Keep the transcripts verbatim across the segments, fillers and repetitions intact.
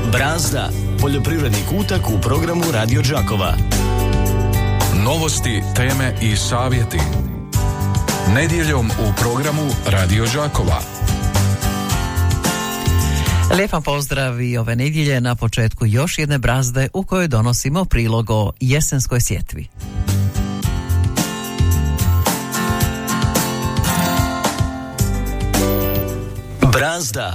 Brazda, poljoprivredni kutak u programu Radio Đakova. Novosti, teme i savjeti. Nedjeljom u programu Radio Đakova. Lijepan pozdrav i ove nedjelje na početku još jedne Brazde u kojoj donosimo prilog o jesenskoj sjetvi. Brazda.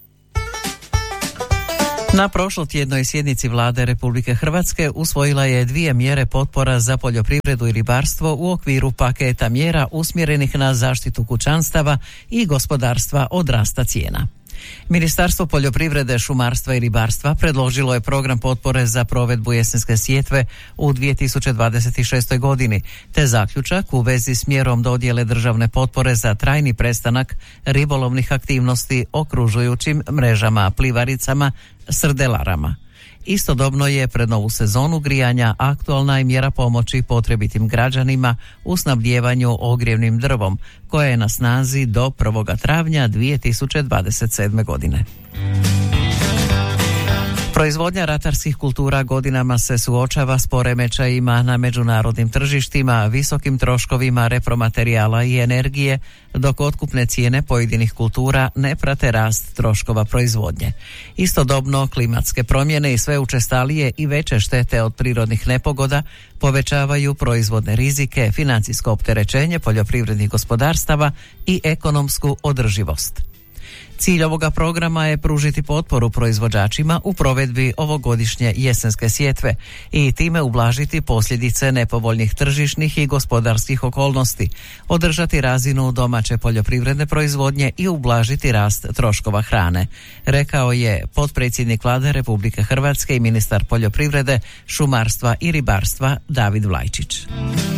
Na prošlotjednoj sjednici Vlade Republike Hrvatske usvojila je dvije mjere potpora za poljoprivredu i ribarstvo u okviru paketa mjera usmjerenih na zaštitu kućanstava i gospodarstva od rasta cijena. Ministarstvo poljoprivrede, šumarstva i ribarstva predložilo je program potpore za provedbu jesenske sjetve u dvije tisuće dvadeset šestoj godini, te zaključak u vezi s mjerom dodjele državne potpore za trajni prestanak ribolovnih aktivnosti okružujućim mrežama, plivaricama, srdelarama. Istodobno je pred novu sezonu grijanja aktualna i mjera pomoći potrebitim građanima u snabdijevanju ogrjevnim drvom, koja je na snazi do prvog travnja dvije tisuće dvadeset sedme. godine. Proizvodnja ratarskih kultura godinama se suočava s poremećajima na međunarodnim tržištima, visokim troškovima repromaterijala i energije, dok otkupne cijene pojedinih kultura ne prate rast troškova proizvodnje. Istodobno, klimatske promjene i sve učestalije i veće štete od prirodnih nepogoda povećavaju proizvodne rizike, financijsko opterećenje poljoprivrednih gospodarstava i ekonomsku održivost. Cilj ovoga programa je pružiti potporu proizvođačima u provedbi ovogodišnje jesenske sjetve i time ublažiti posljedice nepovoljnih tržišnih i gospodarskih okolnosti, održati razinu domaće poljoprivredne proizvodnje i ublažiti rast troškova hrane, rekao je potpredsjednik Vlade Republike Hrvatske i ministar poljoprivrede, šumarstva i ribarstva David Vlajčić.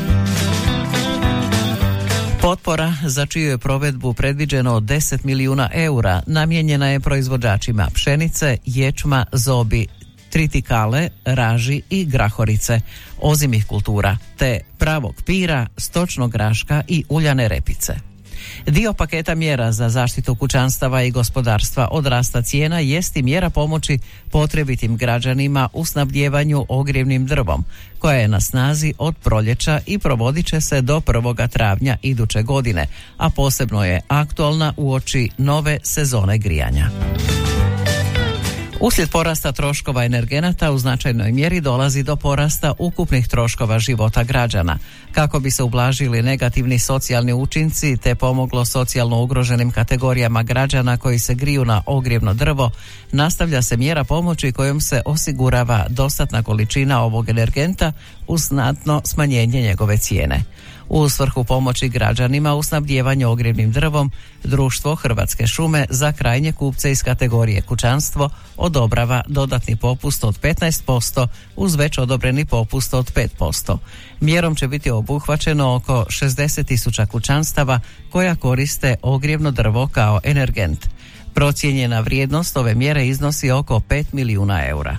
Potpora, za čiju je provedbu predviđeno deset milijuna eura, namijenjena je proizvođačima pšenice, ječma, zobi, tritikale, raži i grahorice, ozimih kultura, te pravog pira, stočnog graška i uljane repice. Dio paketa mjera za zaštitu kućanstava i gospodarstva od rasta cijena jest i mjera pomoći potrebitim građanima u snabdijevanju ogrjevnim drvom, koja je na snazi od proljeća i provodit će se do prvog travnja iduće godine, a posebno je aktualna uoči nove sezone grijanja. Uslijed porasta troškova energenata u značajnoj mjeri dolazi do porasta ukupnih troškova života građana. Kako bi se ublažili negativni socijalni učinci te pomoglo socijalno ugroženim kategorijama građana koji se griju na ogrjevno drvo, nastavlja se mjera pomoći kojom se osigurava dostatna količina ovog energenta uz znatno smanjenje njegove cijene. U svrhu pomoći građanima u snabdijevanju ogrjevnim drvom, društvo Hrvatske šume za krajnje kupce iz kategorije kućanstvo odobrava dodatni popust od petnaest posto uz već odobreni popust od pet posto. Mjerom će biti obuhvaćeno oko šezdeset tisuća kućanstava koja koriste ogrjevno drvo kao energent. Procijenjena vrijednost ove mjere iznosi oko pet milijuna eura.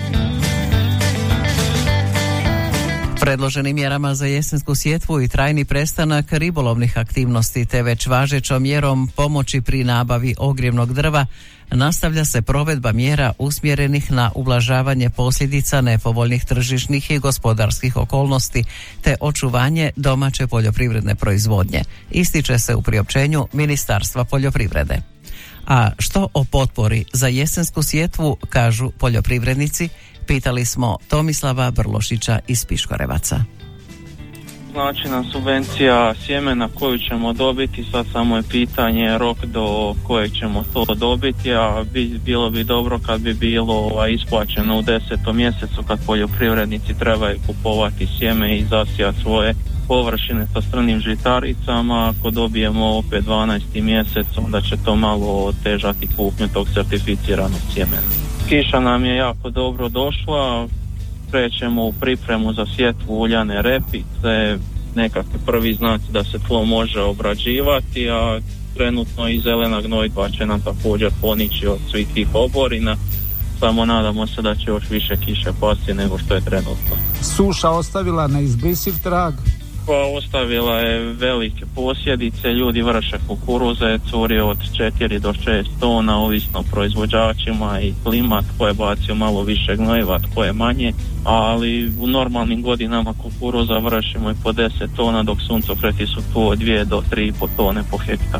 Predloženim mjerama za jesensku sjetvu i trajni prestanak ribolovnih aktivnosti te već važećom mjerom pomoći pri nabavi ogrjevnog drva nastavlja se provedba mjera usmjerenih na ublažavanje posljedica nepovoljnih tržišnih i gospodarskih okolnosti te očuvanje domaće poljoprivredne proizvodnje, ističe se u priopćenju Ministarstva poljoprivrede. A što o potpori za jesensku sjetvu kažu poljoprivrednici? Pitali smo Tomislava Brlošića iz Piškorevaca. Znači nam subvencija sjemena koju ćemo dobiti, sad samo je pitanje rok do kojeg ćemo to dobiti, a bi, bilo bi dobro kad bi bilo ovaj, isplaćeno u desetom mjesecu kad poljoprivrednici trebaju kupovati sjeme i zasijati svoje površine sa strnim žitaricama. Ako dobijemo opet dvanaesti mjesec, onda će to malo otežati kupnju tog certificiranog sjemena. Kiša nam je jako dobro došla, krećemo u pripremu za sjetvu uljane repice, nekakvi prvi znaci da se tlo može obrađivati, a trenutno i zelena gnojidba će nam također ponići od svih tih oborina. Samo nadamo se da će još više kiše pasti nego što je trenutno. Suša ostavila neizbrisiv trag? Pa ostavila je velike posljedice, ljudi vrše kukuruze, curi od četiri do šest tona, ovisno o proizvođačima i klima, tko je bacio malo više gnojiva, tko je manje, ali u normalnim godinama kukuruza vršimo i po deset tona, dok suncokreti su tu od dvije do tri i pol tone po hektaru.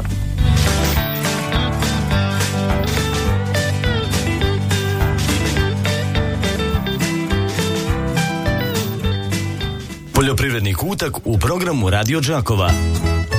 Poljoprivredni kutak u programu Radio Đakova.